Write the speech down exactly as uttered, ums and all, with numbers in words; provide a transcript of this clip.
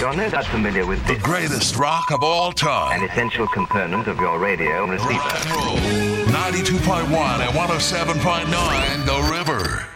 You're no doubt familiar with The this, greatest rock of all an time. essential component of your radio Rock receiver. and roll. ninety-two point one and one oh seven point nine The River.